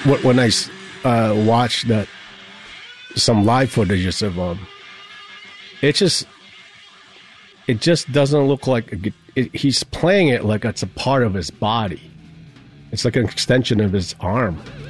when I watched some live footage of it just doesn't look like he's playing it like it's a part of his body. It's like an extension of his arm.